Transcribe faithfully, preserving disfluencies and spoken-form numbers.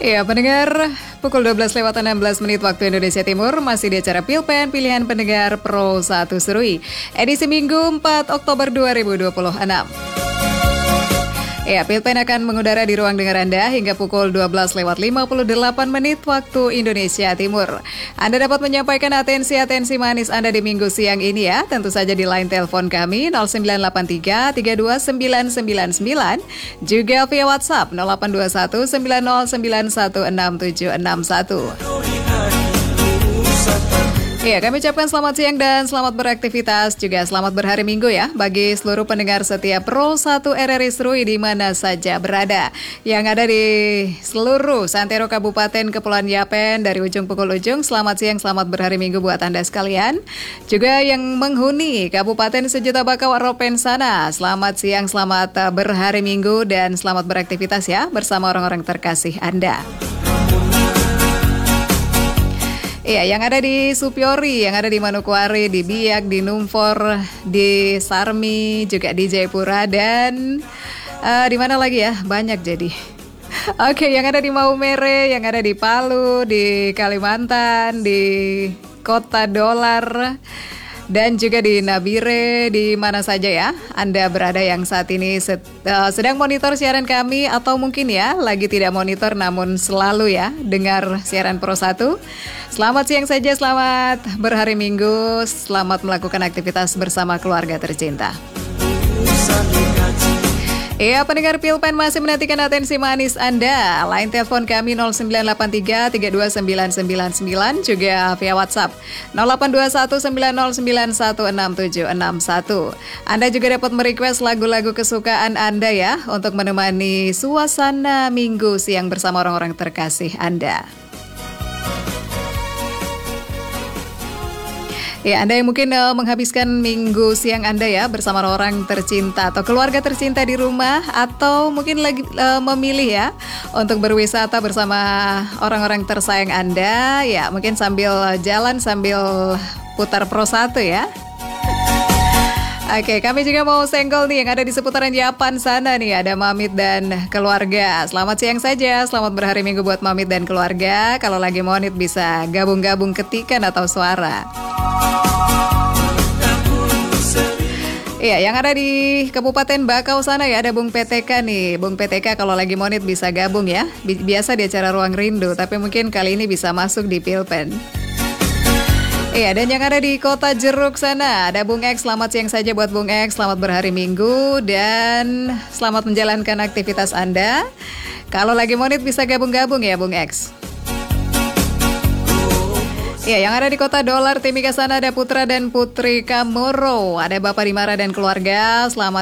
Ya, pendengar, pukul dua belas lewat enam belas menit waktu Indonesia Timur, masih di acara Pilpen Pilihan Pendengar Pro satu Serui, edisi Minggu empat Oktober dua ribu dua puluh enam. Ya, Pilpen akan mengudara di ruang dengar Anda hingga pukul dua belas lewat lima puluh delapan menit waktu Indonesia Timur. Anda dapat menyampaikan atensi-atensi manis Anda di minggu siang ini ya, tentu saja di line telepon kami nol sembilan delapan tiga tiga dua sembilan sembilan sembilan, juga via WhatsApp nol delapan dua satu sembilan nol sembilan satu enam tujuh enam satu. Ya, kami ucapkan selamat siang dan selamat beraktivitas, juga selamat berhari Minggu ya bagi seluruh pendengar setia Pro satu R R I Serui di mana saja berada, yang ada di seluruh santero Kabupaten Kepulauan Yapen dari ujung pukul ujung. Selamat siang, selamat berhari Minggu buat Anda sekalian. Juga yang menghuni Kabupaten Sejuta Bakau Ropen sana, selamat siang, selamat berhari Minggu dan selamat beraktivitas ya bersama orang-orang terkasih Anda. Iya, yang ada di Supiori, yang ada di Manokwari, di Biak, di Numfor, di Sarmi, juga di Jayapura, dan uh, di mana lagi ya? Banyak jadi. Oke, yang ada di Maumere, yang ada di Palu, di Kalimantan, di Kota Dolar, dan juga di Nabire, di mana saja ya Anda berada yang saat ini set, uh, sedang monitor siaran kami, atau mungkin ya lagi tidak monitor namun selalu ya dengar siaran Pro satu. Selamat siang saja, selamat berhari Minggu, selamat melakukan aktivitas bersama keluarga tercinta. Ya, pendengar Pilpen masih menantikan atensi manis Anda. Line telepon kami nol sembilan delapan tiga tiga dua sembilan sembilan sembilan, juga via WhatsApp nol delapan dua satu sembilan nol sembilan satu enam tujuh enam satu. Anda juga dapat merequest lagu-lagu kesukaan Anda ya untuk menemani suasana Minggu siang bersama orang-orang terkasih Anda. Ya, Anda yang mungkin uh, menghabiskan minggu siang Anda ya bersama orang tercinta atau keluarga tercinta di rumah, atau mungkin lagi uh, memilih ya untuk berwisata bersama orang-orang tersayang Anda, ya mungkin sambil jalan sambil putar Pro satu ya. Oke, kami juga mau senggol nih yang ada di seputaran Yapan sana nih, ada Mamit dan keluarga. Selamat siang saja, selamat berhari Minggu buat Mamit dan keluarga. Kalau lagi monit bisa gabung-gabung ketikan atau suara. Iya, yang ada di Kabupaten Bakau sana ya ada Bung P T K nih. Bung P T K kalau lagi monit bisa gabung ya. Biasa di acara Ruang Rindu, tapi mungkin kali ini bisa masuk di Pilpen. Iya, dan yang ada di Kota Jeruk sana ada Bung X. Selamat siang saja buat Bung X, selamat berhari Minggu dan selamat menjalankan aktivitas Anda. Kalau lagi monit bisa gabung-gabung ya Bung X. Ya, yang ada di Kota Dolar Timika sana ada Putra dan Putri Kamoro, ada Bapak Dimara dan keluarga. Selamat